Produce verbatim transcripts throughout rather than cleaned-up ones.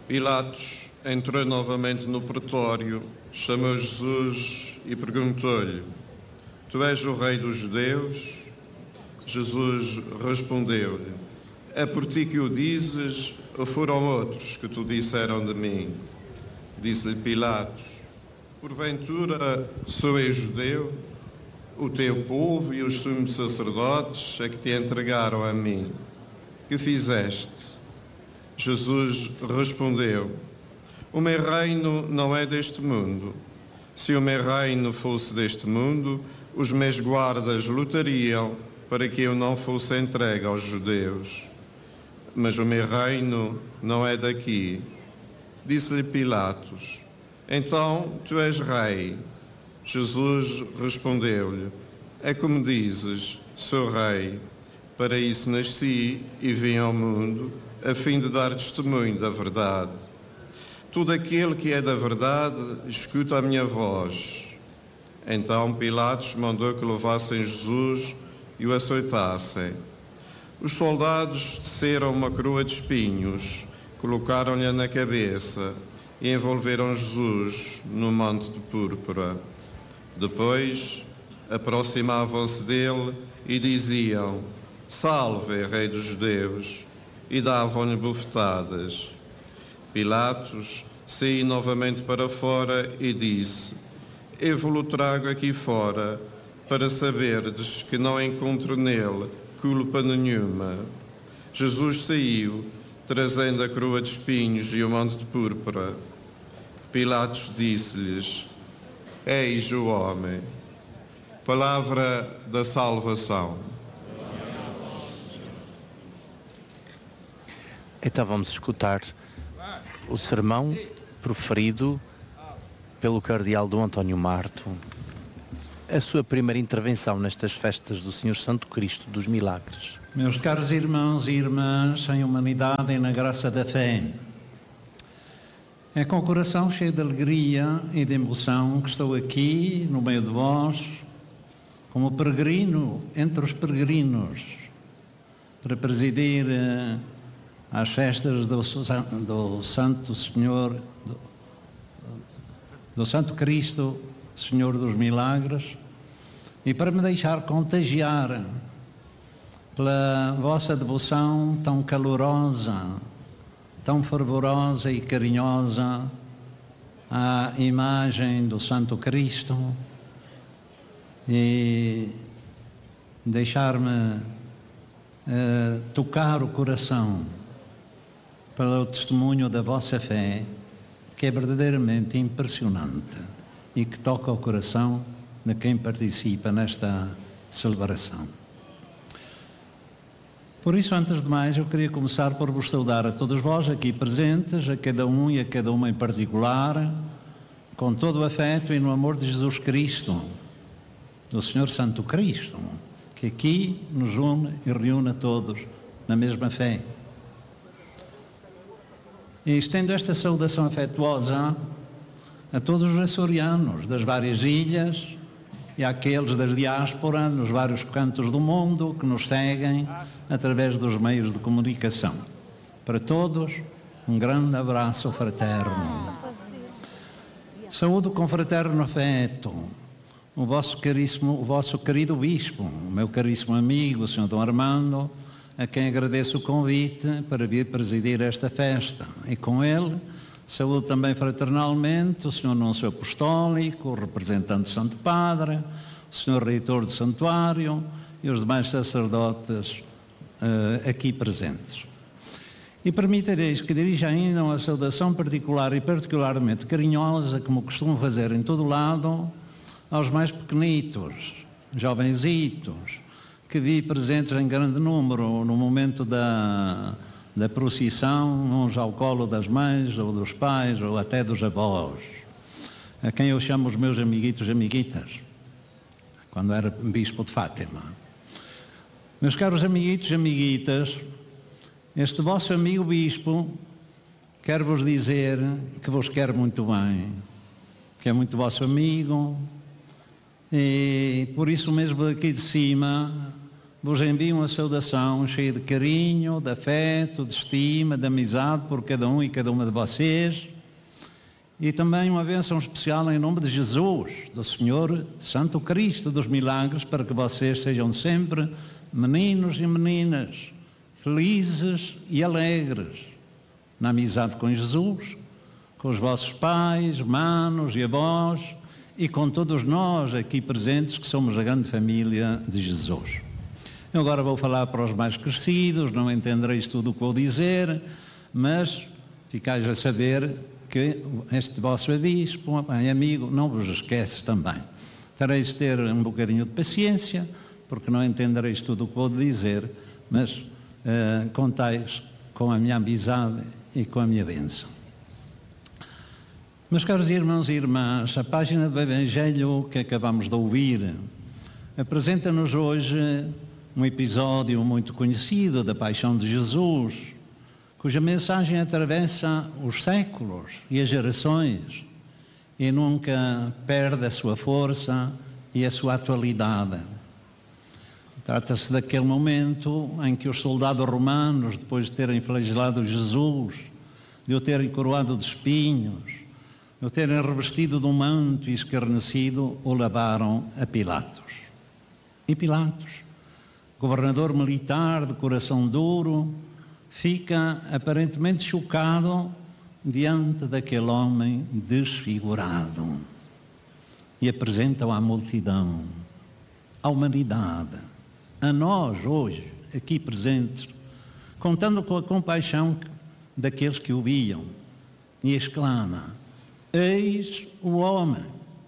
Pilatos entrou novamente no pretório, chamou Jesus e perguntou-lhe: Tu és o rei dos judeus? Jesus respondeu-lhe: É por ti que o dizes, ou foram outros que te disseram de mim? Disse-lhe Pilatos: Porventura sou eu judeu? O teu povo e os sumos sacerdotes é que te entregaram a mim. Que fizeste? Jesus respondeu: O meu reino não é deste mundo. Se o meu reino fosse deste mundo, os meus guardas lutariam para que eu não fosse entregue aos judeus. Mas o meu reino não é daqui. Disse-lhe Pilatos: Então tu és rei? Jesus respondeu-lhe: É como dizes, sou rei. Para isso nasci e vim ao mundo, a fim de dar testemunho da verdade. Todo aquele que é da verdade escuta a minha voz. Então Pilatos mandou que levassem Jesus e o açoitassem. Os soldados teceram uma coroa de espinhos, colocaram-lhe na cabeça e envolveram Jesus no manto de púrpura. Depois aproximavam-se dele e diziam: Salve, Rei dos Judeus! E davam-lhe bofetadas. Pilatos saiu novamente para fora e disse: Eu vos trago aqui fora, para saberdes que não encontro nele culpa nenhuma. Jesus saiu, trazendo a coroa de espinhos e o manto de púrpura. Pilatos disse-lhes: Eis o homem. Palavra da salvação. Então vamos escutar o sermão proferido pelo cardeal Dom António Marto, a sua primeira intervenção nestas festas do Senhor Santo Cristo dos Milagres. Meus caros irmãos e irmãs, em humanidade e na graça da fé, é com o coração cheio de alegria e de emoção que estou aqui no meio de vós, como peregrino entre os peregrinos, para presidir uh, as festas do, do Santo Senhor, do, do Santo Cristo, Senhor dos Milagres, e para me deixar contagiar pela vossa devoção tão calorosa, tão fervorosa e carinhosa à imagem do Santo Cristo, e deixar-me uh, tocar o coração pelo testemunho da vossa fé, que é verdadeiramente impressionante e que toca o coração de quem participa nesta celebração. Por isso, antes de mais, eu queria começar por vos saudar a todos vós aqui presentes, a cada um e a cada uma em particular, com todo o afeto e no amor de Jesus Cristo, do Senhor Santo Cristo, que aqui nos une e reúne a todos na mesma fé. E estendo esta saudação afetuosa a todos os açorianos das várias ilhas e àqueles das diáspora nos vários cantos do mundo que nos seguem através dos meios de comunicação. Para todos, um grande abraço fraterno. Saúdo com fraterno afeto o vosso caríssimo, o vosso querido bispo, o meu caríssimo amigo, o senhor Dom Armando, a quem agradeço o convite para vir presidir esta festa. E com ele, saúdo também fraternalmente o senhor Núncio Apostólico, o representante do Santo Padre, o senhor Reitor do Santuário e os demais sacerdotes uh, aqui presentes. E permitireis que dirija ainda uma saudação particular e particularmente carinhosa, como costumo fazer em todo lado, aos mais pequenitos, jovenzitos, que vi presentes em grande número no momento da, da procissão, uns ao colo das mães, ou dos pais, ou até dos avós, a quem eu chamo os meus amiguitos e amiguitas, quando era bispo de Fátima. Meus caros amiguitos e amiguitas, este vosso amigo bispo quer vos dizer que vos quer muito bem, que é muito vosso amigo, e por isso mesmo aqui de cima vos envio uma saudação cheia de carinho, de afeto, de estima, de amizade por cada um e cada uma de vocês. E também uma bênção especial em nome de Jesus, do Senhor Santo Cristo dos Milagres, para que vocês sejam sempre meninos e meninas, felizes e alegres, na amizade com Jesus, com os vossos pais, manos e avós, e com todos nós aqui presentes, que somos a grande família de Jesus. Eu agora vou falar para os mais crescidos, não entendereis tudo o que vou dizer, mas ficais a saber que este vosso bispo, amigo, não vos esquece também. Tereis de ter um bocadinho de paciência, porque não entendereis tudo o que vou dizer, mas uh, contais com a minha amizade e com a minha bênção. Meus caros irmãos e irmãs, a página do Evangelho que acabamos de ouvir apresenta-nos hoje um episódio muito conhecido da Paixão de Jesus, cuja mensagem atravessa os séculos e as gerações e nunca perde a sua força e a sua atualidade. Trata-se daquele momento em que os soldados romanos, depois de terem flagelado Jesus, de o terem coroado de espinhos, de o terem revestido de um manto e escarnecido, o levaram a Pilatos. E Pilatos, governador militar de coração duro, fica aparentemente chocado diante daquele homem desfigurado e apresenta-o à multidão, à humanidade, a nós hoje, aqui presentes, contando com a compaixão daqueles que o viam, e exclama: eis o homem.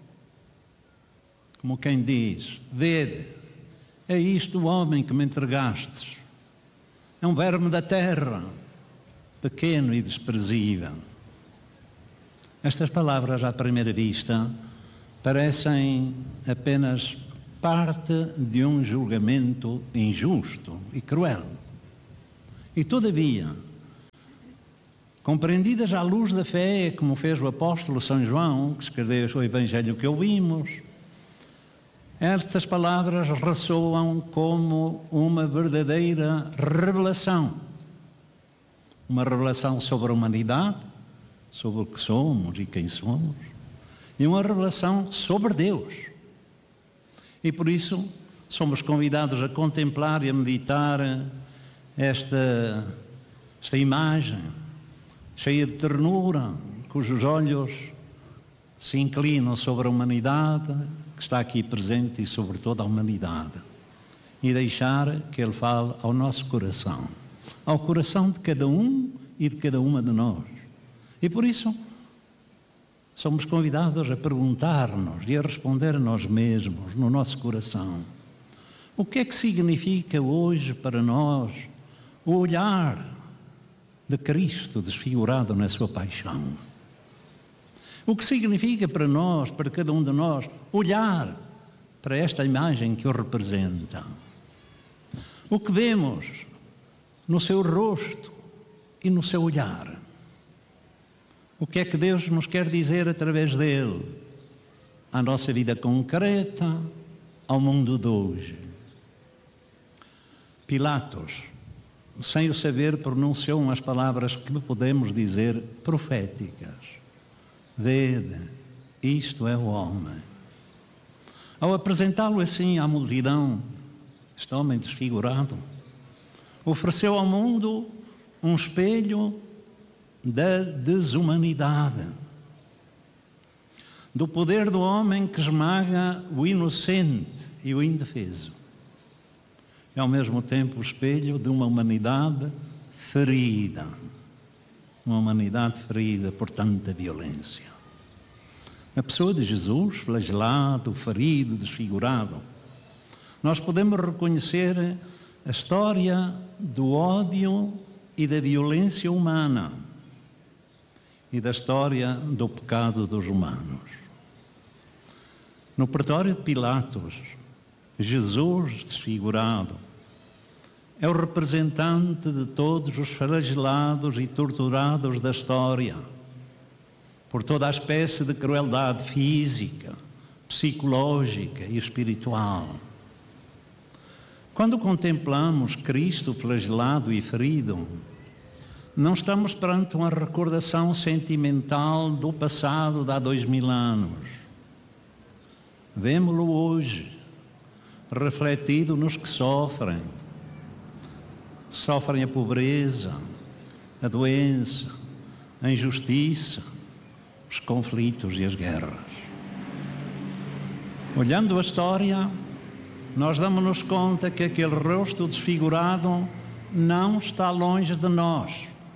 Como quem diz: vede, é isto o homem que me entregastes. É um verme da terra, pequeno e desprezível. Estas palavras, à primeira vista, parecem apenas parte de um julgamento injusto e cruel. E, todavia, compreendidas à luz da fé, como fez o apóstolo São João, que escreveu o Evangelho que ouvimos, estas palavras ressoam como uma verdadeira revelação. Uma revelação sobre a humanidade, sobre o que somos e quem somos, e uma revelação sobre Deus. E por isso somos convidados a contemplar e a meditar esta, esta imagem cheia de ternura, cujos olhos se inclinam sobre a humanidade que está aqui presente e sobre toda a humanidade, e deixar que Ele fale ao nosso coração, ao coração de cada um e de cada uma de nós. E por isso somos convidados a perguntar-nos e a responder a nós mesmos, no nosso coração: o que é que significa hoje para nós o olhar de Cristo desfigurado na sua paixão? O que significa para nós, para cada um de nós, olhar para esta imagem que o representa? O que vemos no seu rosto e no seu olhar? O que é que Deus nos quer dizer através dele? À nossa vida concreta, ao mundo de hoje. Pilatos, sem o saber, pronunciou umas palavras que podemos dizer proféticas. Vede, isto é o homem. Ao apresentá-lo assim à multidão, este homem desfigurado, ofereceu ao mundo um espelho da desumanidade, do poder do homem que esmaga o inocente e o indefeso. É ao mesmo tempo o espelho de uma humanidade ferida, uma humanidade ferida por tanta violência. A pessoa de Jesus, flagelado, ferido, desfigurado, nós podemos reconhecer a história do ódio e da violência humana e da história do pecado dos humanos. No pretório de Pilatos, Jesus desfigurado é o representante de todos os flagelados e torturados da história, por toda a espécie de crueldade física, psicológica e espiritual. Quando contemplamos Cristo flagelado e ferido, não estamos perante uma recordação sentimental do passado de há dois mil anos. Vemo-lo hoje, refletido nos que sofrem. Sofrem a pobreza, a doença, a injustiça, os conflitos e as guerras. Olhando a história, nós damos-nos conta que aquele rosto desfigurado não está longe de nós.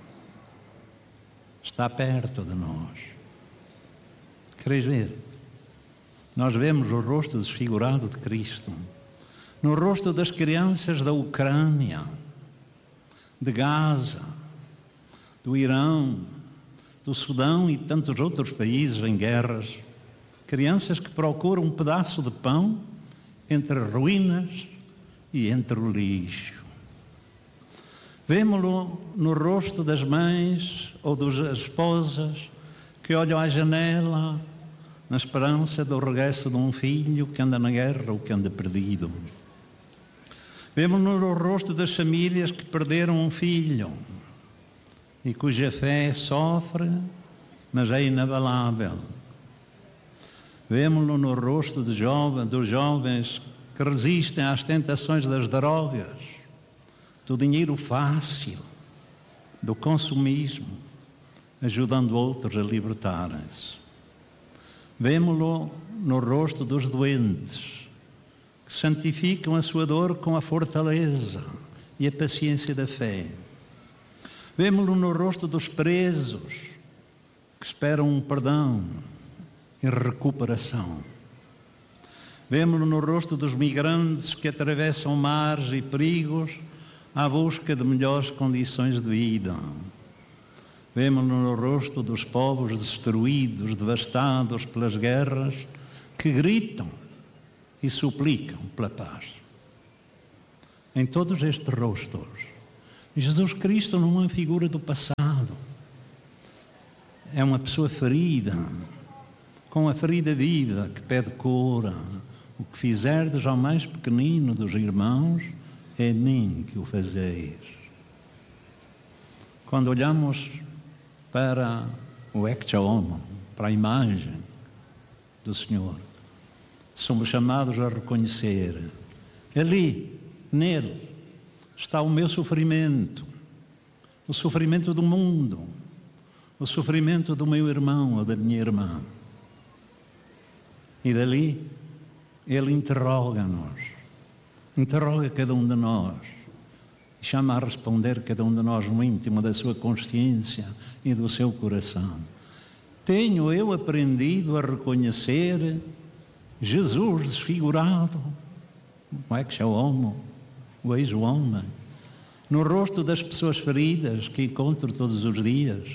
Está perto de nós. Quereis ver? Nós vemos o rosto desfigurado de Cristo no rosto das crianças da Ucrânia, de Gaza, do Irão, do Sudão e tantos outros países em guerras. Crianças que procuram um pedaço de pão entre ruínas e entre o lixo. Vemo-lo no rosto das mães ou das esposas que olham à janela na esperança do regresso de um filho que anda na guerra ou que anda perdido. Vemo-lo no rosto das famílias que perderam um filho e cuja fé sofre, mas é inabalável. Vemo-lo no rosto de jovens, dos jovens que resistem às tentações das drogas, do dinheiro fácil, do consumismo, ajudando outros a libertarem-se. Vemo-lo no rosto dos doentes, que santificam a sua dor com a fortaleza e a paciência da fé. Vemo-lo no rosto dos presos, que esperam um perdão e recuperação. Vemo-lo no rosto dos migrantes que atravessam mares e perigos à busca de melhores condições de vida. Vemo-lo no rosto dos povos destruídos, devastados pelas guerras, que gritam e suplicam pela paz. Em todos estes rostos, Jesus Cristo não é uma figura do passado. É uma pessoa ferida, com a ferida viva que pede cura. O que fizerdes ao mais pequenino dos irmãos, é a mim que o fazeis. Quando olhamos para o ecce homo, para a imagem do Senhor, somos chamados a reconhecer: ali, nele, está o meu sofrimento, o sofrimento do mundo, o sofrimento do meu irmão ou da minha irmã. E dali, ele interroga-nos, interroga cada um de nós, e chama a responder cada um de nós no íntimo da sua consciência e do seu coração. Tenho eu aprendido a reconhecer Jesus desfigurado, o ecce homo, o ex-homem, no rosto das pessoas feridas que encontro todos os dias?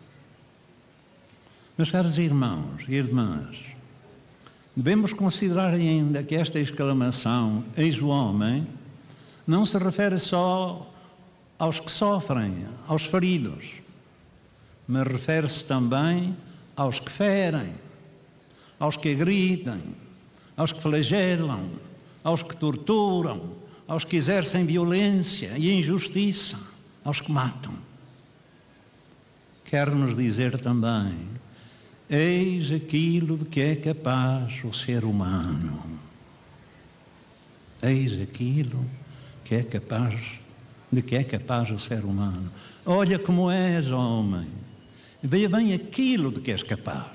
Meus caros irmãos e irmãs, devemos considerar ainda que esta exclamação, ex-homem, não se refere só aos que sofrem, aos feridos, mas refere-se também aos que ferem, aos que agridem, aos que flagelam, aos que torturam, aos que exercem violência e injustiça, aos que matam. Quer-nos dizer também: eis aquilo de que é capaz o ser humano. Eis aquilo que é capaz, de que é capaz o ser humano. Olha como és, homem. Veja bem aquilo de que és capaz.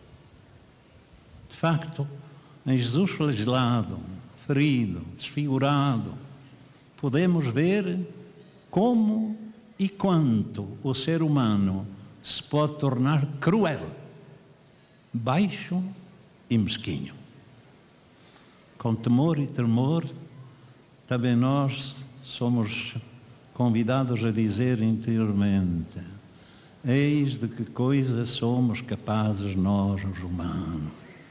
De facto, em Jesus flagelado, ferido, desfigurado, podemos ver como e quanto o ser humano se pode tornar cruel, baixo e mesquinho. Com temor e tremor, também nós somos convidados a dizer interiormente: eis de que coisa somos capazes nós, os humanos.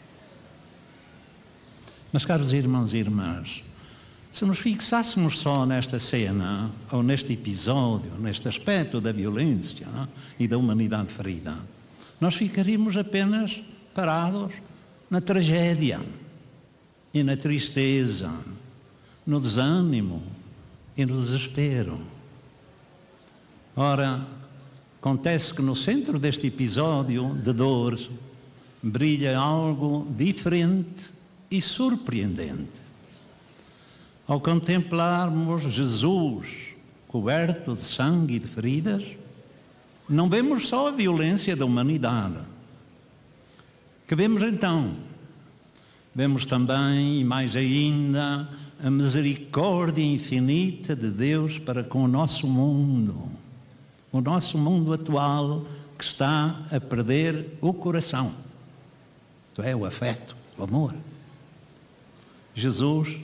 Mas, caros irmãos e irmãs, se nos fixássemos só nesta cena, ou neste episódio, neste aspecto da violência e da humanidade ferida, nós ficaríamos apenas parados na tragédia e na tristeza, no desânimo e no desespero. Ora, acontece que no centro deste episódio de dor brilha algo diferente e surpreendente. Ao contemplarmos Jesus coberto de sangue e de feridas, não vemos só a violência da humanidade. Que vemos então? Vemos também, e mais ainda, a misericórdia infinita de Deus para com o nosso mundo. O nosso mundo atual que está a perder o coração. Isto é, o afeto, o amor. Jesus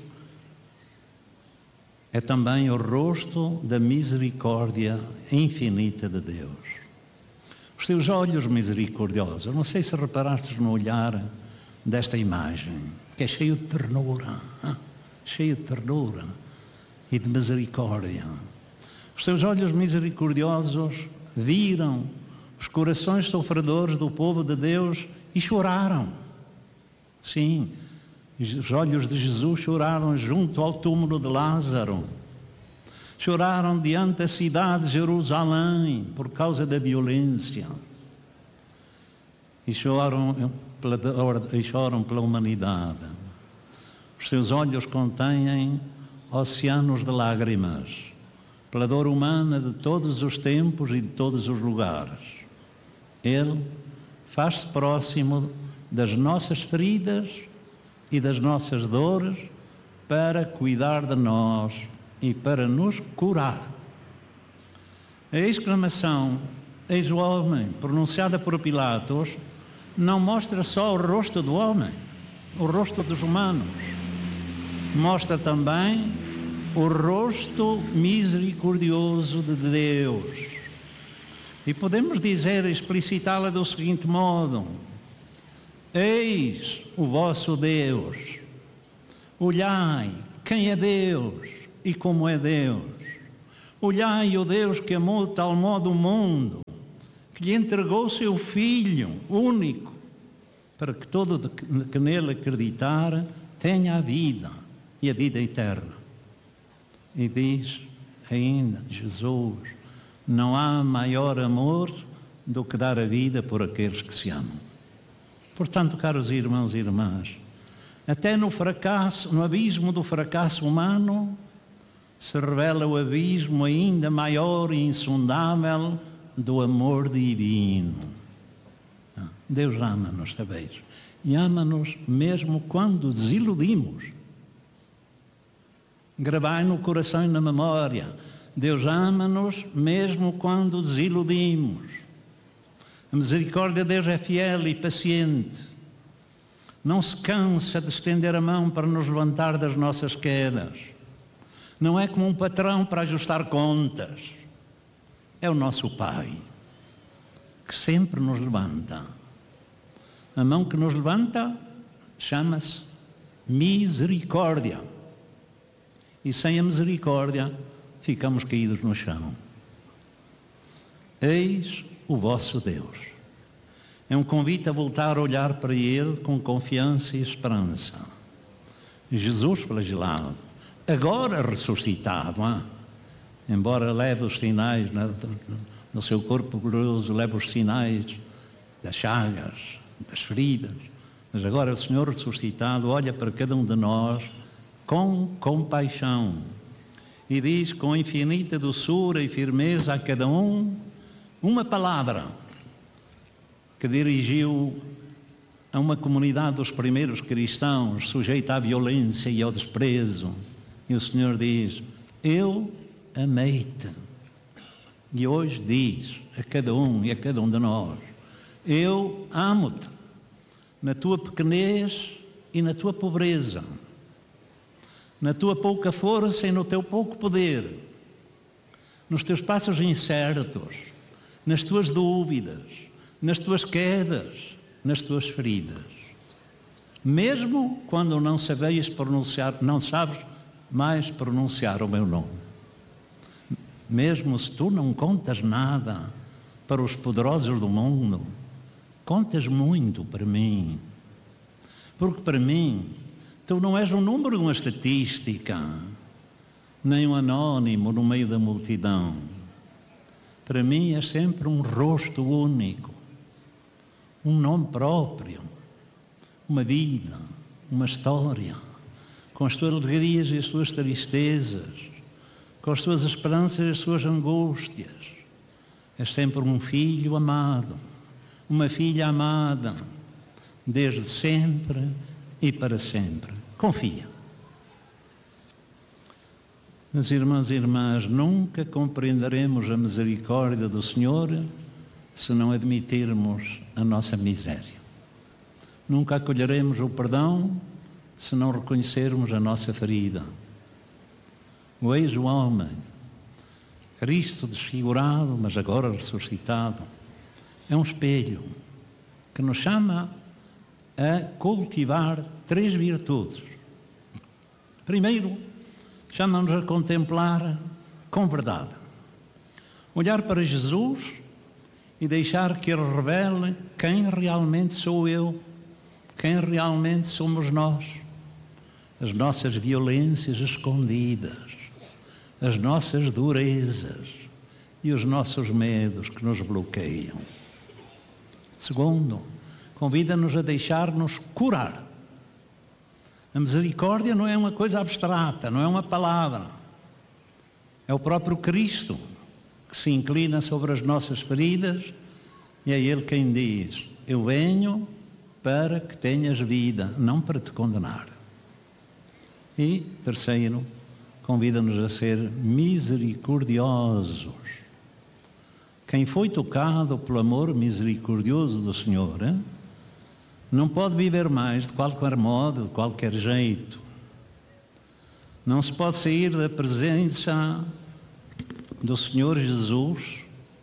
é também o rosto da misericórdia infinita de Deus. Os teus olhos misericordiosos, eu não sei se reparastes no olhar desta imagem, que é cheio de ternura, hein? cheio de ternura e de misericórdia. Os teus olhos misericordiosos viram os corações sofredores do povo de Deus e choraram. Sim, os olhos de Jesus choraram junto ao túmulo de Lázaro. Choraram diante da cidade de Jerusalém por causa da violência. E choram pela, e choram pela humanidade. Os seus olhos contêm oceanos de lágrimas, pela dor humana de todos os tempos e de todos os lugares. Ele faz-se próximo das nossas feridas e das nossas dores para cuidar de nós e para nos curar. A exclamação "Eis o homem", pronunciada por Pilatos, não mostra só o rosto do homem, o rosto dos humanos. Mostra também o rosto misericordioso de Deus. E podemos dizer, explicitá-la do seguinte modo: eis o vosso Deus. Olhai quem é Deus e como é Deus. Olhai o Deus que amou de tal modo o mundo, que lhe entregou o seu Filho único, para que todo que nele acreditar tenha a vida e a vida eterna. E diz ainda Jesus: não há maior amor do que dar a vida por aqueles que se amam. Portanto, caros irmãos e irmãs, até no fracasso, no abismo do fracasso humano, se revela o abismo ainda maior e insondável do amor divino. Deus ama-nos, sabeis, e ama-nos mesmo quando desiludimos. Gravai no coração e na memória: Deus ama-nos mesmo quando desiludimos. A misericórdia de Deus é fiel e paciente. Não se cansa de estender a mão para nos levantar das nossas quedas. Não é como um patrão para ajustar contas. É o nosso Pai, que sempre nos levanta. A mão que nos levanta chama-se misericórdia. E sem a misericórdia ficamos caídos no chão. Eis o vosso Deus. É um convite a voltar a olhar para Ele com confiança e esperança. Jesus flagelado, agora ressuscitado, hein? Embora leve os sinais no, no seu corpo glorioso, leve os sinais das chagas, das feridas, mas agora o Senhor ressuscitado olha para cada um de nós com compaixão e diz com infinita doçura e firmeza a cada um uma palavra que dirigiu a uma comunidade dos primeiros cristãos sujeita à violência e ao desprezo. E o Senhor diz: eu amei-te. E hoje diz a cada um e a cada um de nós: eu amo-te, na tua pequenez e na tua pobreza, na tua pouca força e no teu pouco poder, nos teus passos incertos, nas tuas dúvidas, nas tuas quedas, nas tuas feridas. Mesmo quando não sabes pronunciar, não sabes mais pronunciar o meu nome. Mesmo se tu não contas nada para os poderosos do mundo, contas muito para mim. Porque para mim, tu não és um número de uma estatística. nem um anónimo no meio da multidão. Para mim é sempre um rosto único, um nome próprio, uma vida, uma história, com as suas alegrias e as suas tristezas, com as suas esperanças e as suas angústias. É sempre um filho amado, uma filha amada, desde sempre e para sempre. Confia. Meus irmãos e irmãs, nunca compreenderemos a misericórdia do Senhor se não admitirmos a nossa miséria. Nunca acolheremos o perdão se não reconhecermos a nossa ferida. O ex-homem, Cristo desfigurado, mas agora ressuscitado, é um espelho que nos chama a cultivar três virtudes. Primeiro, chama-nos a contemplar com verdade. Olhar para Jesus e deixar que Ele revele quem realmente sou eu, quem realmente somos nós. As nossas violências escondidas, as nossas durezas e os nossos medos que nos bloqueiam. Segundo, convida-nos a deixar-nos curar. A misericórdia não é uma coisa abstrata, não é uma palavra. É o próprio Cristo que se inclina sobre as nossas feridas e é Ele quem diz: eu venho para que tenhas vida, não para te condenar. E, terceiro, convida-nos a ser misericordiosos. Quem foi tocado pelo amor misericordioso do Senhor, hein, não pode viver mais de qualquer modo, de qualquer jeito. Não se pode sair da presença do Senhor Jesus,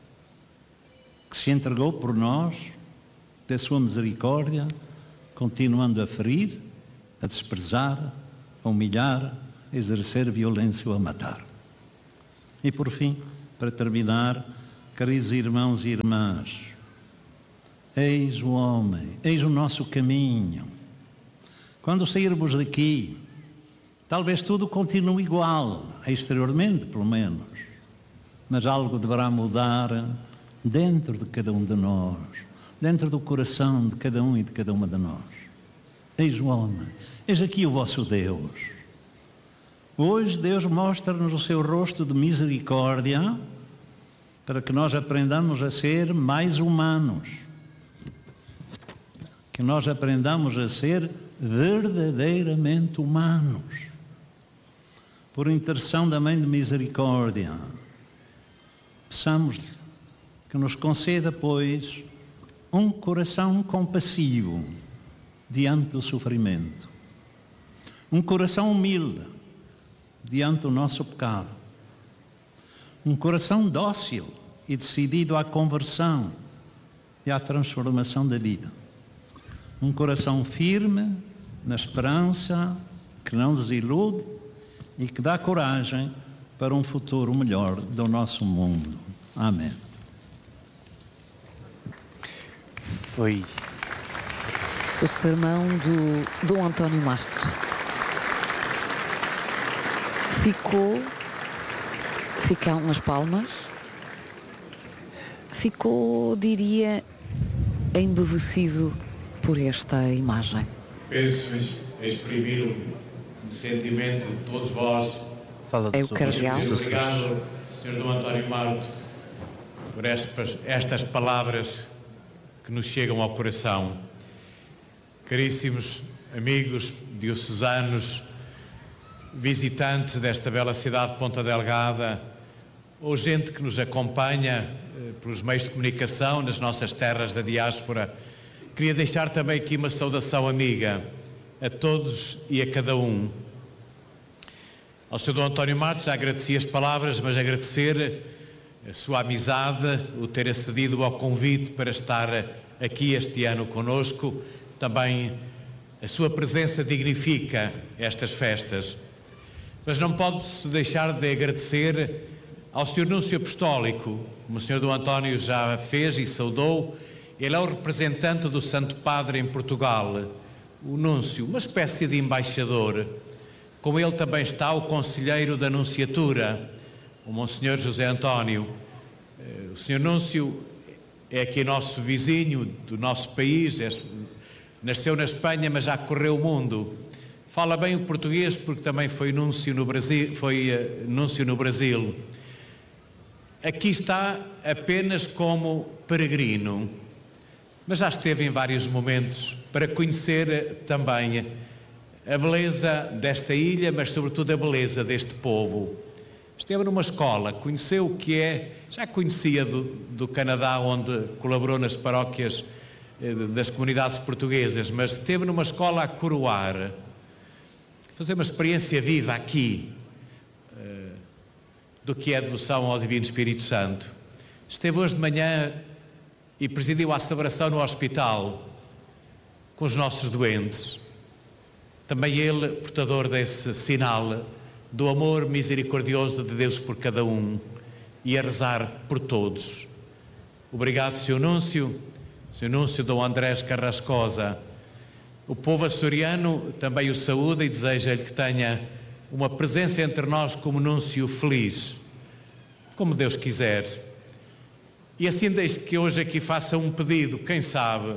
que se entregou por nós, da sua misericórdia, continuando a ferir, a desprezar, a humilhar, a exercer violência ou a matar. E por fim, para terminar, queridos irmãos e irmãs, eis o homem, eis o nosso caminho. Quando sairmos daqui, talvez tudo continue igual, exteriormente pelo menos, mas algo deverá mudar dentro de cada um de nós, dentro do coração de cada um e de cada uma de nós. Eis o homem, eis aqui o vosso Deus. Hoje Deus mostra-nos o seu rosto de misericórdia para que nós aprendamos a ser mais humanos, que nós aprendamos a ser verdadeiramente humanos. Por intercessão da Mãe de Misericórdia, peçamos-lhe que nos conceda, pois, um coração compassivo diante do sofrimento, um coração humilde diante do nosso pecado, um coração dócil e decidido à conversão e à transformação da vida, um coração firme na esperança que não desilude e que dá coragem para um futuro melhor do nosso mundo. Amém. Foi o sermão do Dom António Marto. Ficou, ficaram umas palmas, ficou, diria, embevecido por esta imagem. Penso exprimir o sentimento de todos vós. Fala É o cardeal. Obrigado, senhor Dom António Marto, por estas, estas palavras que nos chegam ao coração. Caríssimos amigos diocesanos, visitantes desta bela cidade de Ponta Delgada, ou gente que nos acompanha eh, pelos meios de comunicação nas nossas terras da diáspora, queria deixar também aqui uma saudação amiga a todos e a cada um. Ao senhor Dom António Marto já agradeci as palavras, mas agradecer a sua amizade, o ter acedido ao convite para estar aqui este ano conosco. Também a sua presença dignifica estas festas. Mas não pode-se deixar de agradecer ao senhor Núncio Apostólico, como o senhor Dom António já fez e saudou. Ele é o representante do Santo Padre em Portugal, o Núncio, uma espécie de embaixador, Com ele também está o conselheiro da Nunciatura, o Monsenhor José António. O senhor Núncio é aqui nosso vizinho do nosso país, é, nasceu na Espanha, mas já correu o mundo. Fala bem o português porque também foi núncio no Brasil, foi uh, núncio no Brasil. Aqui está apenas como peregrino, mas já esteve em vários momentos para conhecer também a beleza desta ilha, mas sobretudo a beleza deste povo. Esteve numa escola, conheceu o que é, já conhecia do, do Canadá, onde colaborou nas paróquias eh, das comunidades portuguesas, mas esteve numa escola a coroar, fazer uma experiência viva aqui, eh, do que é a devoção ao Divino Espírito Santo. Esteve hoje de manhã e presidiu a celebração no hospital com os nossos doentes. Também ele, portador desse sinal do amor misericordioso de Deus por cada um e a rezar por todos. Obrigado, senhor Núncio, senhor Núncio Dom Andrés Carrascosa. O povo açoriano também o saúda e deseja-lhe que tenha uma presença entre nós como Núncio feliz, como Deus quiser. E assim deixe que hoje aqui faça um pedido, quem sabe,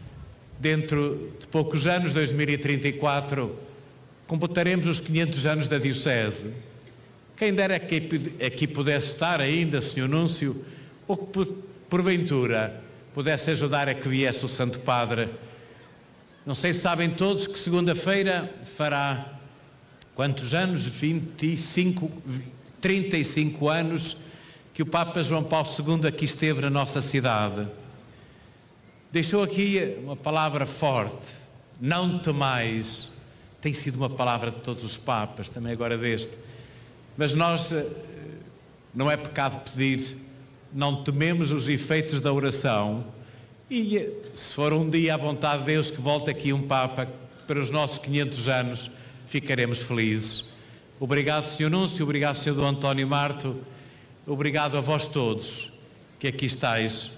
dentro de poucos anos, dois mil e trinta e quatro, completaremos os quinhentos anos da Diocese. Quem dera que aqui pudesse estar ainda, senhor Núncio, ou que porventura pudesse ajudar a que viesse o Santo Padre. Não sei se sabem todos que segunda-feira fará quantos anos? vinte e cinco, trinta e cinco anos que o Papa João Paulo segundo aqui esteve na nossa cidade. Deixou aqui uma palavra forte, não temais. Tem sido uma palavra de todos os papas, também agora deste. Mas nós, não é pecado pedir, não tememos os efeitos da oração. E se for um dia à vontade de Deus que volte aqui um Papa para os nossos quinhentos anos, ficaremos felizes. Obrigado, senhor Núncio, obrigado, senhor Dom António Marto, obrigado a vós todos que aqui estáis.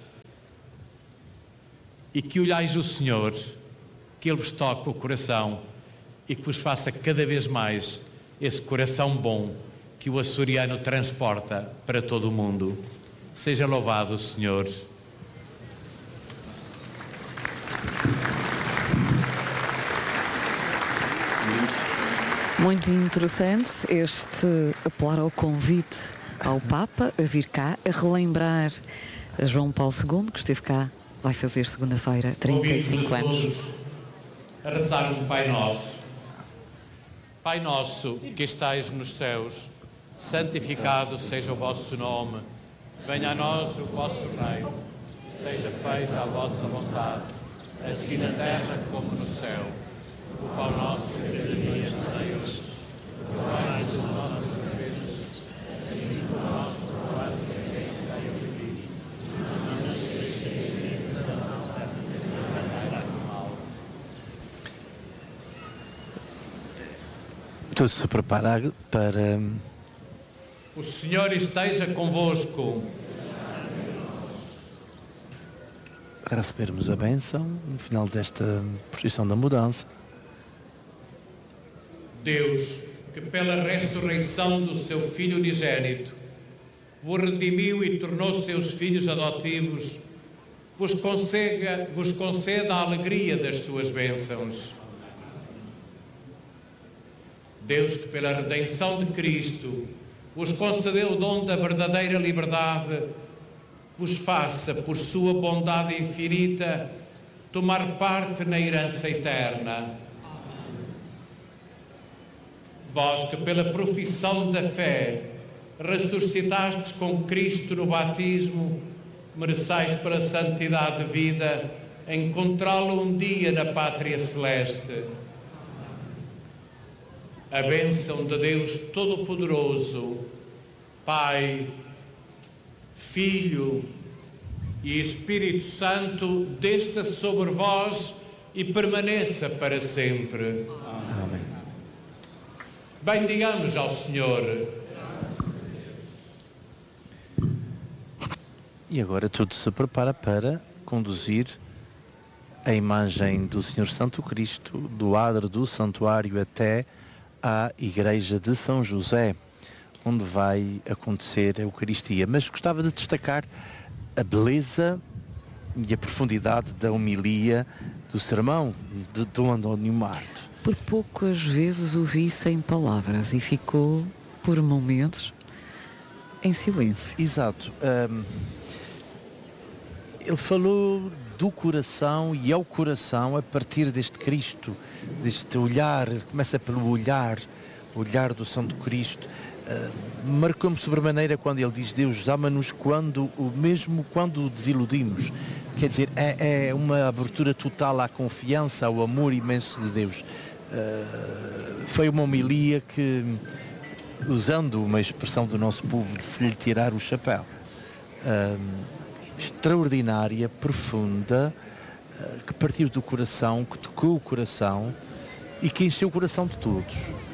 E que olhais o Senhor, que Ele vos toque o coração e que vos faça cada vez mais esse coração bom que o açoriano transporta para todo o mundo. Seja louvado o Senhor. Muito interessante este apelar ao convite ao Papa a vir cá, a relembrar a João Paulo segundo, que esteve cá. Vai fazer segunda-feira trinta e cinco anos. A rezar um Pai Nosso. Pai nosso, que estais nos céus, santificado seja o vosso nome. Venha a nós o vosso reino. Seja feita a vossa vontade, assim na terra como no céu. O pão nosso de cada dia nos dai hoje. Perdoai-nos as nossas ofensas, assim como nós perdoamos a quem nos tem ofendido. Não nos deixeis cair em tentação, mas livrai-nos do mal. Tudo se prepara para... O Senhor esteja convosco. recebermos a bênção no final desta procissão da mudança. Deus, que pela ressurreição do seu Filho unigênito vos redimiu e tornou seus filhos adotivos, vos conceda, vos conceda a alegria das suas bênçãos. Deus, que pela redenção de Cristo vos concedeu o dom da verdadeira liberdade, vos faça, por sua bondade infinita, tomar parte na herança eterna. Vós que pela profissão da fé ressuscitastes com Cristo no batismo, mereçais pela santidade de vida encontrá-lo um dia na pátria celeste. A bênção de Deus Todo-Poderoso, Pai, Filho e Espírito Santo, desça sobre vós e permaneça para sempre. Amém. Bendigamos ao Senhor. E agora tudo se prepara para conduzir a imagem do Senhor Santo Cristo do adro do santuário até à Igreja de São José, onde vai acontecer a Eucaristia. Mas gostava de destacar a beleza e a profundidade da homilia do sermão de Dom António Marto. Por poucas vezes o vi sem palavras e ficou, por momentos, em silêncio. Exato. Um, ele falou do coração e ao coração a partir deste Cristo, deste olhar. Ele começa pelo olhar, o olhar do Santo Cristo. Uh, marcou-me sobremaneira quando ele diz: Deus ama-nos quando, mesmo quando o desiludimos. Quer dizer, é, é uma abertura total à confiança, ao amor imenso de Deus. Uh, foi uma homilia que, usando uma expressão do nosso povo, de se lhe tirar o chapéu. Uh, extraordinária, profunda, uh, que partiu do coração, que tocou o coração e que encheu o coração de todos.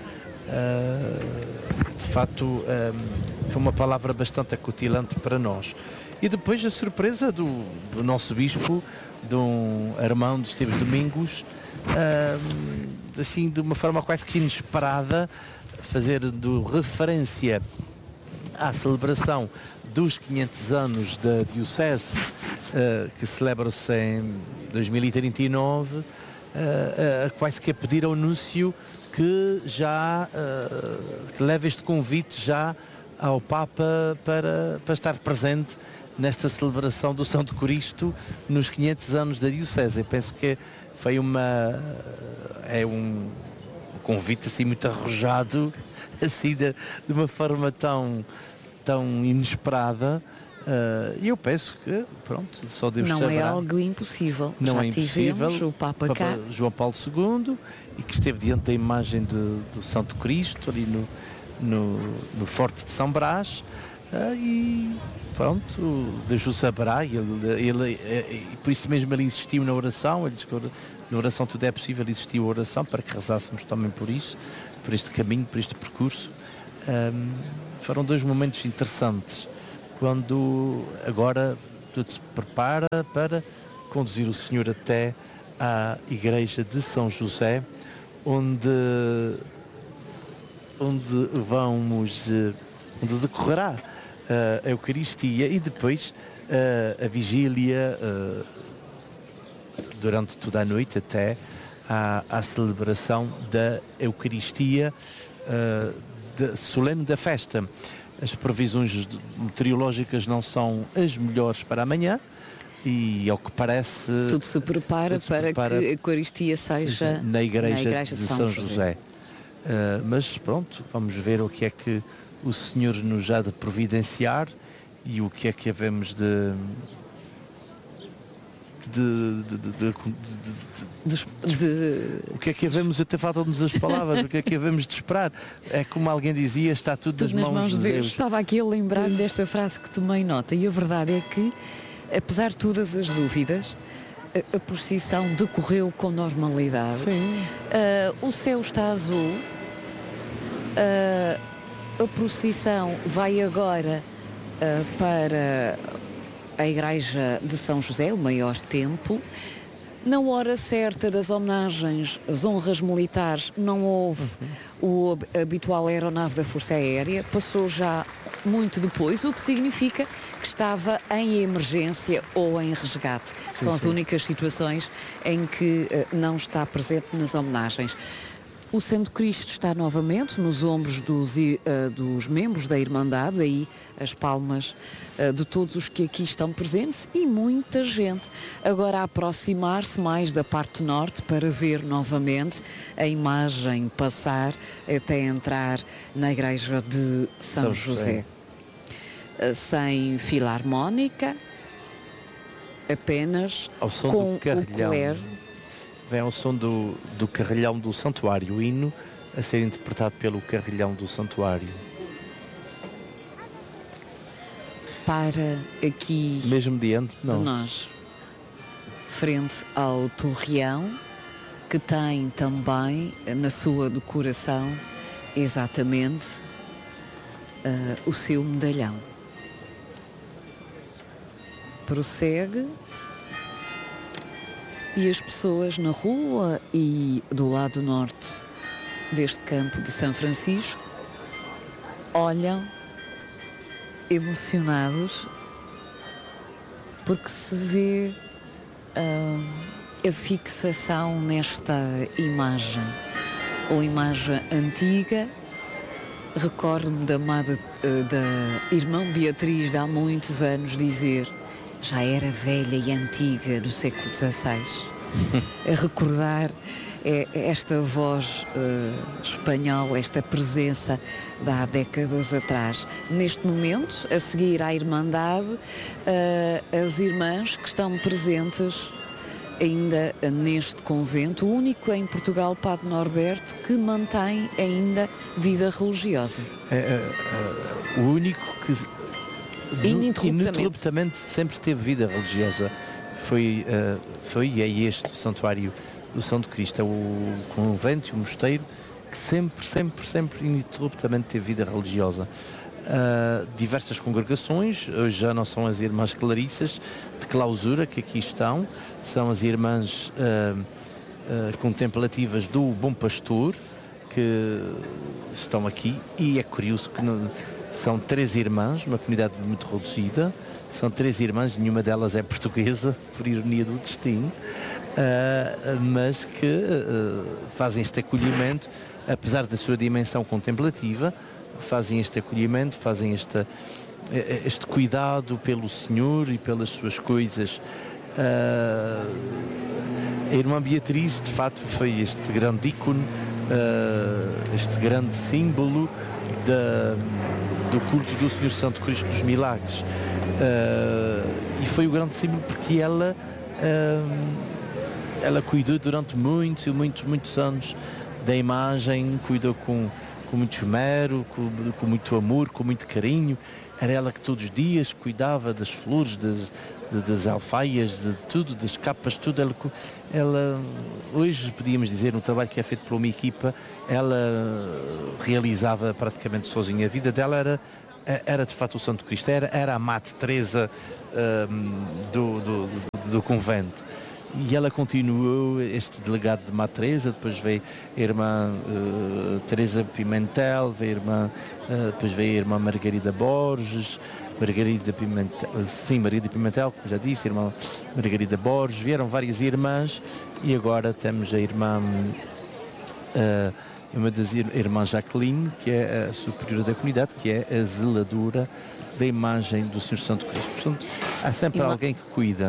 Uh, de facto, um, foi uma palavra bastante acutilante para nós. E depois a surpresa do, do nosso bispo, Dom Armando Esteves Domingos, um, assim de uma forma quase que inesperada, fazendo referência à celebração dos quinhentos anos da Diocese, uh, que celebra-se em dois mil e trinta e nove, uh, uh, quase que a pedir ao Núncio que já uh, que leve este convite já ao Papa para, para estar presente nesta celebração do Santo Cristo nos quinhentos anos da Diocese. Eu penso que foi uma é um convite assim muito arrojado, assim de, de uma forma tão tão inesperada. E uh, eu penso que, pronto, só Deus não saberá. É algo impossível. Não Já é impossível. Tivemos o Papa, Papa cá. João Paulo segundo, e que esteve diante da imagem de, do Santo Cristo, ali no, no, no Forte de São Brás, uh, e pronto, Deus o saberá, e ele, ele, e por isso mesmo ele insistiu na oração. Ele disse que na oração tudo é possível, ele insistiu a oração para que rezássemos também por isso, por este caminho, por este percurso. Um, foram dois momentos interessantes, quando agora tudo se prepara para conduzir o Senhor até à Igreja de São José, onde, onde vamos, onde decorrerá a Eucaristia e depois a vigília durante toda a noite até à, à celebração da Eucaristia de, solene da festa. As previsões meteorológicas não são as melhores para amanhã e, ao que parece, tudo se prepara, se para prepara que a Eucaristia seja, seja na, igreja na igreja de, de São, São José. José. Uh, mas pronto, vamos ver o que é que o Senhor nos há de providenciar e o que é que havemos de... De, de, de, de, de, o que é que havemos, até faltam-nos as palavras, o que é que havemos de esperar? É como alguém dizia, está tudo, tudo nas mãos, mãos de Deus. Deus. Estava aqui a lembrar desta frase que tomei nota, e a verdade é que, apesar de todas as dúvidas, a, a procissão decorreu com normalidade. Sim. Uh, o céu está azul, uh, a procissão vai agora uh, para a Igreja de São José, o maior templo. Na hora certa das homenagens, as honras militares, não houve uhum. o habitual aeronave da Força Aérea, passou já muito depois, o que significa que estava em emergência ou em resgate. Sim, São sim. as únicas situações em que uh, não está presente nas homenagens. O Santo Cristo está novamente nos ombros dos, uh, dos membros da Irmandade, aí as palmas uh, de todos os que aqui estão presentes e muita gente agora a aproximar-se mais da parte norte para ver novamente a imagem passar até entrar na Igreja de São, São José. José. Uh, sem filarmónica, apenas ao som com do carrilhão. O clero. Vem ao som do, do carrilhão do santuário, o hino a ser interpretado pelo carrilhão do santuário. Para aqui mesmo diante de nós. de nós, frente ao torreão, que tem também na sua decoração exatamente uh, o seu medalhão. Prossegue. E as pessoas na rua e do lado norte deste campo de São Francisco olham emocionados porque se vê uh, a fixação nesta imagem, uma imagem antiga. Recordo-me da, amada, da irmã Beatriz de há muitos anos dizer, já era velha e antiga do século dezasseis, a recordar é, esta voz uh, espanhola, esta presença de há décadas atrás. Neste momento, a seguir à Irmandade, uh, as irmãs que estão presentes ainda neste convento, o único em Portugal, Padre Norberto, que mantém ainda vida religiosa. É, é, é, o único que ininterruptamente. ininterruptamente sempre teve vida religiosa foi, uh, foi e é este o Santuário do Santo Cristo, é o convento e o mosteiro que sempre, sempre, sempre ininterruptamente teve vida religiosa. Uh, diversas congregações, hoje já não são as irmãs Clarissas de clausura que aqui estão, são as irmãs uh, uh, contemplativas do Bom Pastor que estão aqui, e é curioso que não, são três irmãs, uma comunidade muito reduzida, são três irmãs, nenhuma delas é portuguesa, por ironia do destino, uh, mas que uh, fazem este acolhimento, apesar da sua dimensão contemplativa, fazem este acolhimento, fazem este, este cuidado pelo Senhor e pelas suas coisas. Uh, a irmã Beatriz, de facto, foi este grande ícone, uh, este grande símbolo da, do culto do Senhor Santo Cristo dos Milagres. Uh, e foi o grande símbolo porque ela, uh, ela cuidou durante muitos e muitos, muitos anos da imagem, cuidou com com muito esmero, com, com muito amor, com muito carinho. Era ela que todos os dias cuidava das flores, das, das alfaias, de tudo, das capas, tudo. Ela, ela, hoje podíamos dizer, um trabalho que é feito por uma equipa, ela realizava praticamente sozinha. A vida dela era, era de facto o Santo Cristo, era, era a Madre Teresa um, do, do, do, do convento. E ela continuou, este delegado de Madre Teresa, depois veio a irmã uh, Teresa Pimentel, veio a irmã, uh, depois veio a irmã Margarida Borges, Margarida Pimentel, sim, Margarida Pimentel, como já disse, a irmã Margarida Borges, vieram várias irmãs e agora temos a irmã, uh, uma das ir, a irmã Jacqueline, que é a superiora da comunidade, que é a zeladora da imagem do Senhor Santo Cristo. Portanto, há sempre Irmã... alguém que cuida.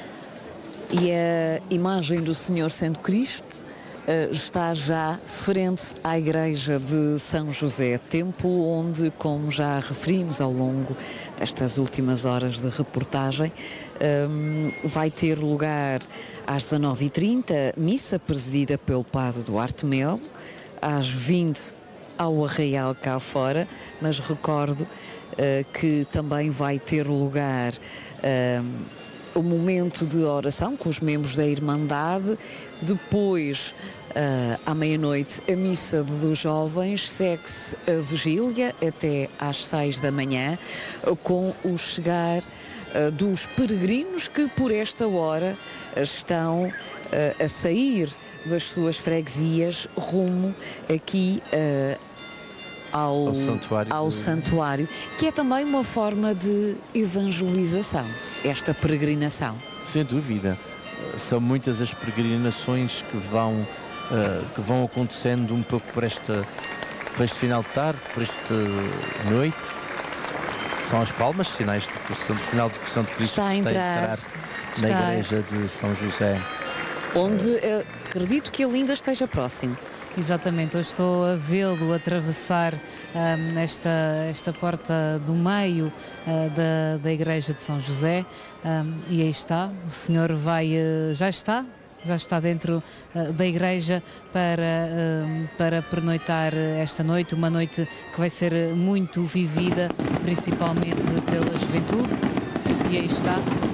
E a imagem do Senhor Santo Cristo uh, está já frente à igreja de São José, templo onde, como já referimos ao longo destas últimas horas de reportagem, um, vai ter lugar às dezanove e trinta, missa presidida pelo Padre Duarte Melo, às vinte ao arraial cá fora, mas recordo uh, que também vai ter lugar uh, o momento de oração com os membros da Irmandade, depois, uh, à meia-noite, a missa dos jovens, segue-se a vigília até às seis da manhã, uh, com o chegar uh, dos peregrinos que por esta hora uh, estão uh, a sair das suas freguesias rumo aqui uh, Ao, ao, santuário, ao de... santuário, que é também uma forma de evangelização, esta peregrinação. Sem dúvida. São muitas as peregrinações que vão, uh, que vão acontecendo um pouco por, esta, por este final de tarde, por esta noite. São as palmas, sinais de que o Santo, sinal de que o Santo Cristo está a entrar, está está... na igreja de São José. Onde uh, acredito que ele ainda esteja próximo. Exatamente, eu estou a vê-lo atravessar um, esta, esta porta do meio uh, da, da igreja de São José um, e aí está, o Senhor vai, uh, já está, já está dentro uh, da igreja para, uh, para pernoitar esta noite, uma noite que vai ser muito vivida, principalmente pela juventude, e aí está.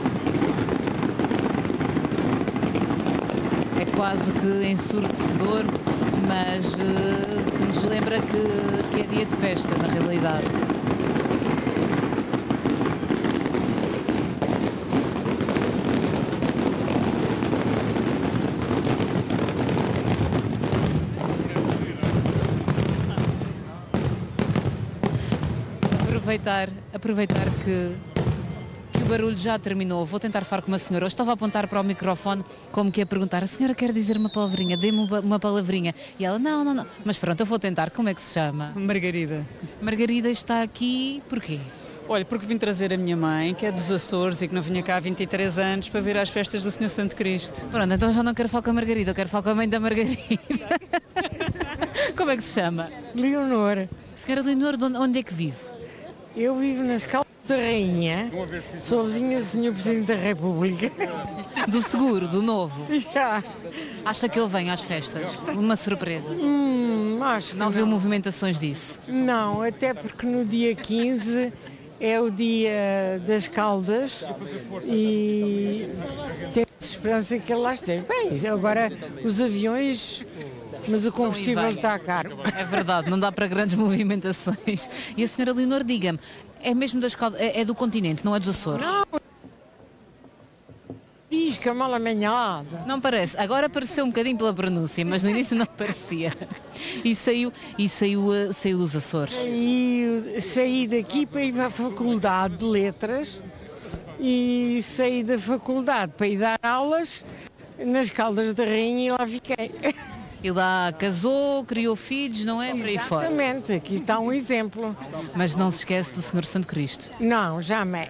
É quase que ensurdecedor, mas uh, que nos lembra que, que é dia de festa, na realidade. aproveitar, aproveitar que, que o barulho já terminou. Vou tentar falar com uma senhora. Eu estava a apontar para o microfone como que ia perguntar: a senhora quer dizer uma palavrinha? Dê-me uma, uma palavrinha. E ela: não, não, não. Mas pronto, eu vou tentar. Como é que se chama? Margarida. Margarida está aqui porquê? Olha, porque vim trazer a minha mãe, que é dos Açores e que não vinha cá há vinte e três anos, para vir às festas do senhor Santo Cristo. Pronto, então já não quero falar com a Margarida, eu quero falar com a mãe da Margarida. Como é que se chama? Leonor. Senhora Leonor, onde é que vive? Eu vivo nas Caldas da Rainha, sou vizinha do senhor Presidente da República. Do seguro, do novo? Yeah. Acha que ele vem às festas? Uma surpresa? Hum, acho que não. Não viu movimentações disso? Não, até porque no dia quinze é o dia das Caldas e temos esperança que ele lá esteja. Bem, agora os aviões, mas o combustível está caro. É verdade, não dá para grandes movimentações. E a senhora Leonor, diga-me, é mesmo das Caldas, é, é do continente, não é dos Açores? Não. Pisca mal amanhada. Não parece. Agora pareceu um bocadinho pela pronúncia, mas no início não parecia. E saiu, e saiu, saiu dos Açores. Saí, saí daqui para ir para a Faculdade de Letras e saí da faculdade para ir dar aulas nas Caldas da Rainha e lá fiquei. E lá casou, criou filhos, não é? Para aí fora. Exatamente, aqui está um exemplo. Mas não se esquece do senhor Santo Cristo. Não, jamais.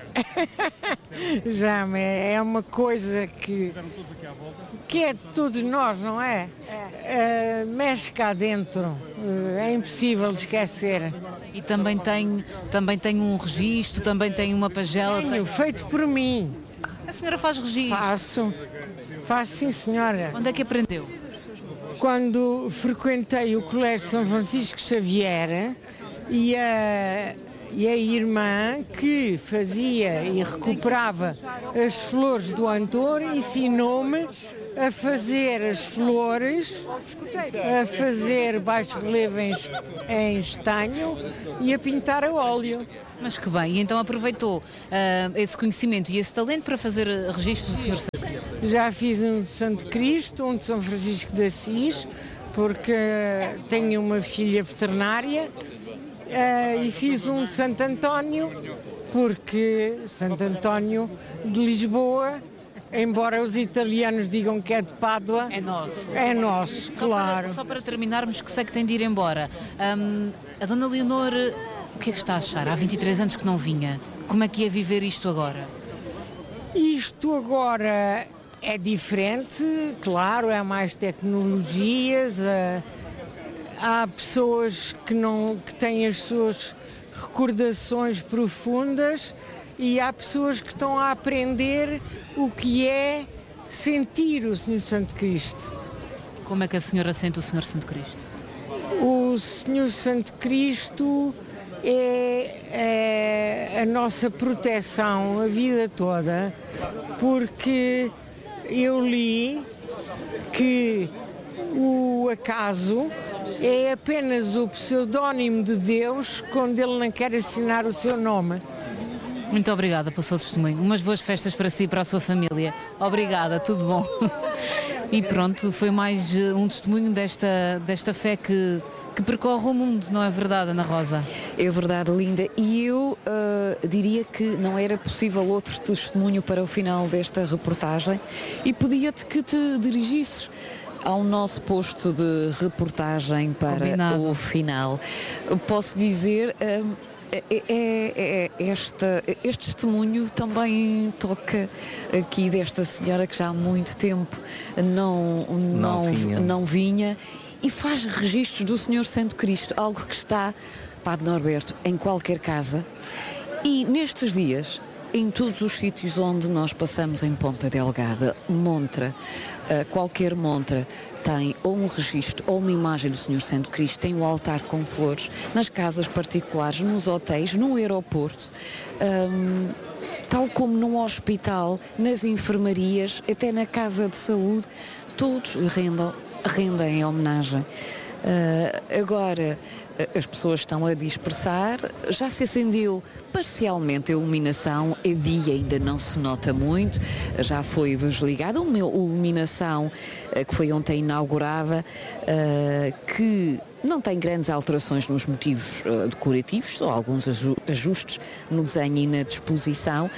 Jamais. É uma coisa que, que é de todos nós, não é? é. Uh, mexe cá dentro. Uh, é impossível esquecer. E também tem, também tem um registro, também tem uma pagela. Tenho, tem... feito por mim. A senhora faz registro? Faço. Faço, sim, senhora. Onde é que aprendeu? Quando frequentei o Colégio São Francisco Xavier e a, e a irmã que fazia e recuperava as flores do Antor ensinou-me a fazer as flores, a fazer baixo relevo em, em estanho e a pintar a óleo. Mas que bem, e então aproveitou uh, esse conhecimento e esse talento para fazer registro do senhor Santo Cristo? Já fiz um de Santo Cristo, um de São Francisco de Assis, porque tenho uma filha veterinária, uh, e fiz um de Santo António, porque Santo António de Lisboa, embora os italianos digam que é de Pádua, é nosso. É nosso, só claro. Para, só para terminarmos, que sei que tem de ir embora. Um, a dona Leonor, o que é que está a achar? Há vinte e três anos que não vinha. Como é que ia viver isto agora? Isto agora é diferente, claro, há mais tecnologias, há pessoas que, não, que têm as suas recordações profundas e há pessoas que estão a aprender o que é sentir o senhor Santo Cristo. Como é que a senhora sente o senhor Santo Cristo? O senhor Santo Cristo é, é a nossa proteção a vida toda, porque eu li que o acaso é apenas o pseudónimo de Deus quando ele não quer assinar o seu nome. Muito obrigada pelo seu testemunho. Umas boas festas para si e para a sua família. Obrigada, tudo bom. E pronto, foi mais um testemunho desta, desta fé que, que percorre o mundo, não é verdade, Ana Rosa? É verdade, Linda. E eu uh, diria que não era possível outro testemunho para o final desta reportagem e pedia-te que te dirigisses ao nosso posto de reportagem para Combinado. O final. Posso dizer... Um, É, é, é, esta, este testemunho também toca aqui desta senhora que já há muito tempo não, não, não, vinha. não vinha e faz registros do senhor Santo Cristo, algo que está, Padre Norberto, em qualquer casa. E nestes dias, em todos os sítios onde nós passamos em Ponta Delgada, montra, qualquer montra, tem ou um registro ou uma imagem do senhor Santo Cristo, tem o altar com flores, nas casas particulares, nos hotéis, no aeroporto, um, tal como num hospital, nas enfermarias, até na casa de saúde, todos rendem, rendem homenagem. Uh, agora, as pessoas estão a dispersar, já se acendeu parcialmente a iluminação, é dia, ainda não se nota muito, já foi desligada uma iluminação que foi ontem inaugurada, que não tem grandes alterações nos motivos uh, decorativos, só alguns ajustes no desenho e na disposição,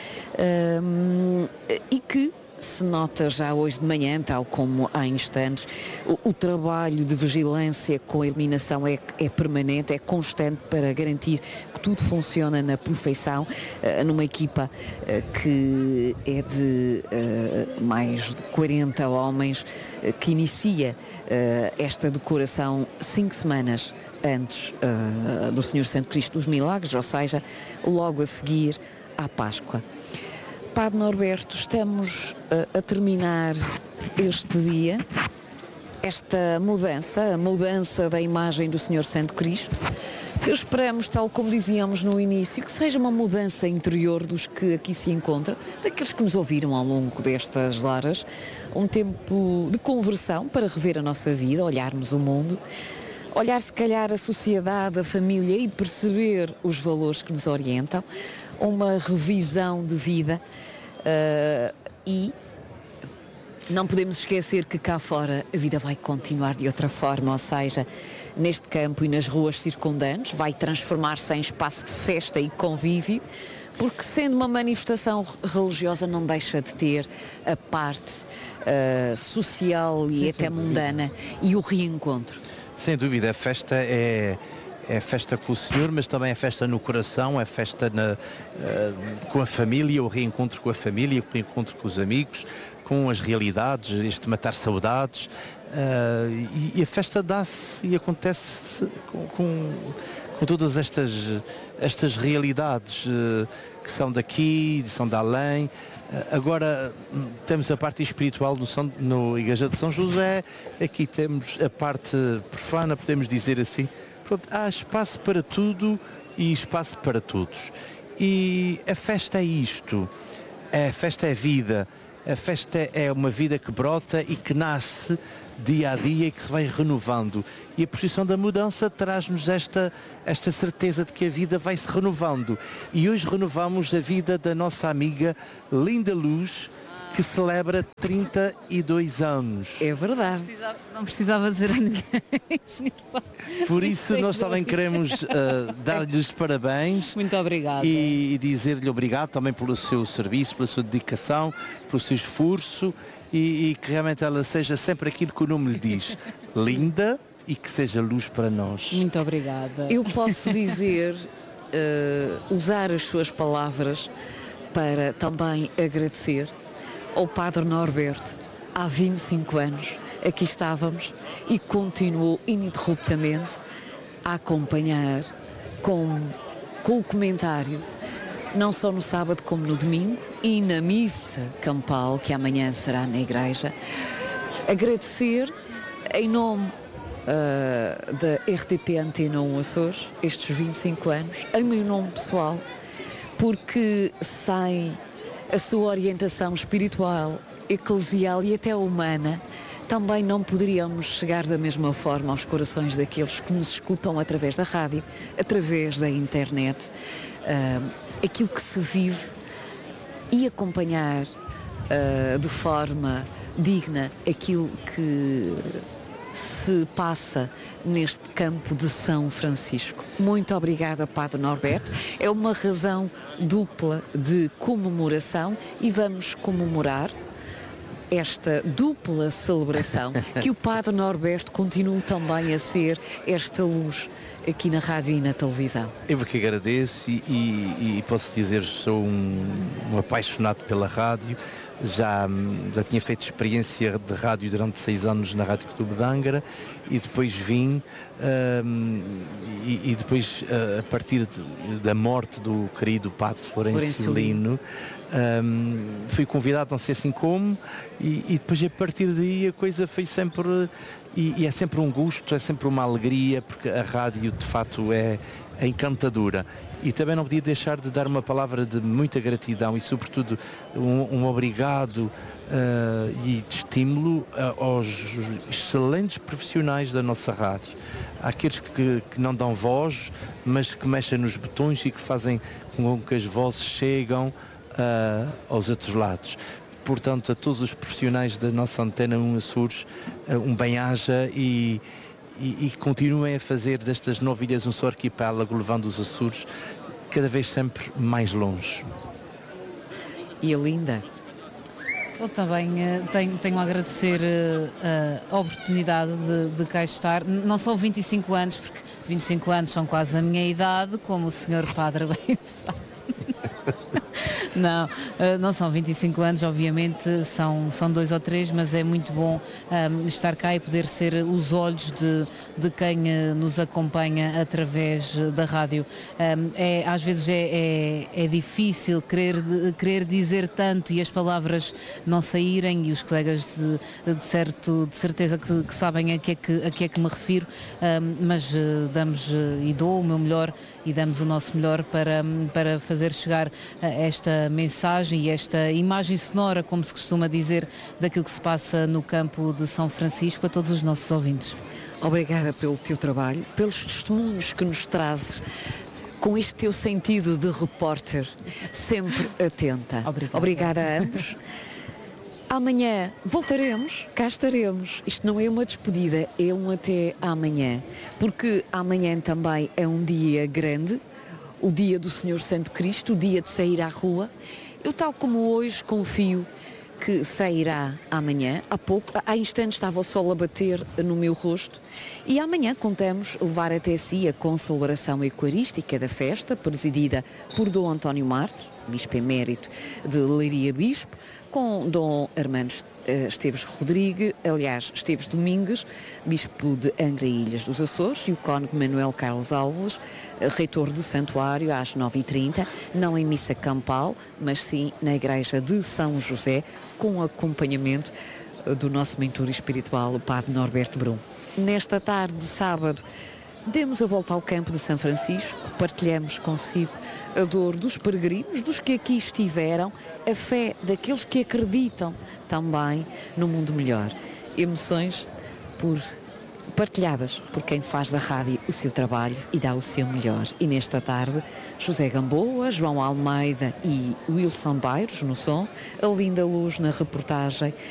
uh, e que se nota já hoje de manhã, tal como há instantes, o, o trabalho de vigilância com a iluminação é, é permanente, é constante para garantir que tudo funciona na perfeição, uh, numa equipa uh, que é de uh, mais de quarenta homens, uh, que inicia uh, esta decoração cinco semanas antes uh, do Senhor Santo Cristo dos Milagres, ou seja, logo a seguir à Páscoa. Padre Norberto, estamos uh, a terminar este dia, esta mudança, a mudança da imagem do Senhor Santo Cristo, que esperamos, tal como dizíamos no início, que seja uma mudança interior dos que aqui se encontram, daqueles que nos ouviram ao longo destas horas, um tempo de conversão para rever a nossa vida, olharmos o mundo, olhar se calhar a sociedade, a família e perceber os valores que nos orientam, uma revisão de vida, uh, e não podemos esquecer que cá fora a vida vai continuar de outra forma, ou seja, neste campo e nas ruas circundantes, vai transformar-se em espaço de festa e convívio, porque sendo uma manifestação religiosa não deixa de ter a parte uh, social e Sim, até mundana e o reencontro. Sem dúvida, a festa é... É festa com o Senhor, mas também é festa no coração, é festa na, uh, com a família, o reencontro com a família, o reencontro com os amigos, com as realidades, este matar saudades. Uh, e, e a festa dá-se e acontece com, com, com todas estas, estas realidades uh, que são daqui, são de além. Uh, agora temos a parte espiritual no, São, no Igreja de São José, aqui temos a parte profana, podemos dizer assim. Há espaço para tudo e espaço para todos. E a festa é isto. A festa é vida. A festa é uma vida que brota e que nasce dia a dia e que se vai renovando. E a procissão da mudança traz-nos esta, esta certeza de que a vida vai se renovando. E hoje renovamos a vida da nossa amiga Linda Luz, que celebra trinta e dois anos. É verdade. Não precisava, não precisava dizer a ninguém, senhor Padre. Por isso nós também queremos uh, dar-lhe os parabéns. Muito obrigada. E, e dizer-lhe obrigado também pelo seu serviço, pela sua dedicação, pelo seu esforço e, e que realmente ela seja sempre aquilo que o nome lhe diz. Linda e que seja luz para nós. Muito obrigada. Eu posso dizer, uh, usar as suas palavras para também agradecer ao Padre Norberto. Há vinte e cinco anos aqui estávamos e continuou ininterruptamente a acompanhar com, com o comentário, não só no sábado como no domingo e na missa campal que amanhã será na igreja. Agradecer em nome uh, da R T P Antena um Açores estes vinte e cinco anos, em meu nome pessoal, porque sem a sua orientação espiritual, eclesial e até humana, também não poderíamos chegar da mesma forma aos corações daqueles que nos escutam através da rádio, através da internet, uh, aquilo que se vive e acompanhar uh, de forma digna aquilo que se passa neste campo de São Francisco. Muito obrigada, Padre Norberto. É uma razão dupla de comemoração e vamos comemorar esta dupla celebração que o Padre Norberto continue também a ser esta luz aqui na rádio e na televisão. Eu que agradeço e, e, e posso dizer que sou um, um apaixonado pela rádio. Já, já tinha feito experiência de rádio durante seis anos na Rádio Clube de Angra e depois vim um, e, e depois a partir de, da morte do querido Padre Florencio Lino, um, fui convidado, não sei assim como, e, e depois a partir daí a coisa foi sempre e, e é sempre um gosto, é sempre uma alegria, porque a rádio de facto é, é encantadora. E também não podia deixar de dar uma palavra de muita gratidão e sobretudo um, um obrigado uh, e de estímulo uh, aos excelentes profissionais da nossa rádio. Há aqueles que, que não dão voz, mas que mexem nos botões e que fazem com que as vozes chegam uh, aos outros lados. Portanto, a todos os profissionais da nossa Antena um Açores, uh, um bem-aja e E, e continuem a fazer destas nove ilhas um só arquipélago, levando os Açores cada vez sempre mais longe. E a Linda? Eu também uh, tenho, tenho a agradecer uh, a oportunidade de, de cá estar. Não são vinte e cinco anos, porque vinte e cinco anos são quase a minha idade, como o senhor Padre bem sabe. Não, não são vinte e cinco anos, obviamente, são, são dois ou três, mas é muito bom um, estar cá e poder ser os olhos de, de quem uh, nos acompanha através da rádio. Um, é, às vezes é, é, é difícil querer, de, querer dizer tanto e as palavras não saírem, e os colegas de, de, certo, de certeza que, que sabem a que, é que, a que é que me refiro, um, mas uh, damos uh, e dou o meu melhor e damos o nosso melhor para, para fazer chegar esta mensagem e esta imagem sonora, como se costuma dizer, daquilo que se passa no campo de São Francisco a todos os nossos ouvintes. Obrigada pelo teu trabalho, pelos testemunhos que nos trazes, com este teu sentido de repórter, sempre atenta. Obrigada. Obrigada a ambos. Amanhã voltaremos, cá estaremos. Isto não é uma despedida, é um até amanhã. Porque amanhã também é um dia grande, o dia do Senhor Santo Cristo, o dia de sair à rua. Eu, tal como hoje, confio que sairá amanhã. Há pouco, há instantes estava o sol a bater no meu rosto. E amanhã contamos levar até si a consolação eucarística da festa, presidida por Dom António Marto, Bispo Emérito de Leiria Bispo, com Dom Armando Esteves Rodrigues, aliás, Esteves Domingues, Bispo de Angra e Ilhas dos Açores, e o cônego Manuel Carlos Alves, reitor do Santuário, às nove e trinta, não em missa campal, mas sim na Igreja de São José, com acompanhamento do nosso mentor espiritual, o Padre Norberto Brum. Nesta tarde de sábado, demos a volta ao campo de São Francisco, partilhamos consigo a dor dos peregrinos, dos que aqui estiveram, a fé daqueles que acreditam também no mundo melhor. Emoções por partilhadas por quem faz da rádio o seu trabalho e dá o seu melhor. E nesta tarde, José Gamboa, João Almeida e Wilson Bairros no som, a Linda Luz na reportagem